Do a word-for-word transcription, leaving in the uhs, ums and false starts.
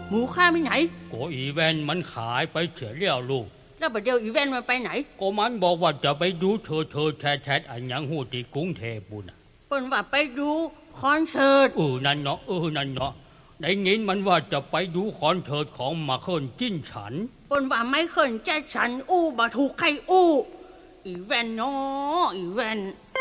หมูข้าไม่ไหนก็อีแวนมันขายไปเสียแล้วลูกแล้วบัดเดียวอีแวนมันไปไหนก็มันบอกว่าจะไปดูเธอเธอแชทแชทอันยังหูที่กรุงเทพบุญเปิ้นว่าไปดูคอนเสิร์ตเออนั่นเนาะเออนั่นเนาะได้ยินมันว่าจะไปดูคอนเสิร์ตของมาเคิลจิ้นฉันเปิ้นว่าไม่เคิลแจ็คสันอู้บ่ถูกใครอู้อีแวนเนาะอีแวน